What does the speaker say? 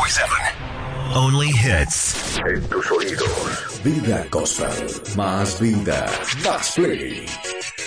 94.7. Only hits. En tus oídos. Vida Gospel. Más vida. Más play.